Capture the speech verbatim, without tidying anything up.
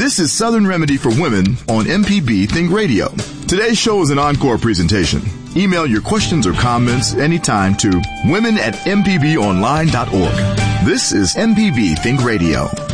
This is Southern Remedy for Women on M P B Think Radio. Today's show is an encore presentation. Email your questions or comments anytime to women at m p b online dot org. This is M P B Think Radio.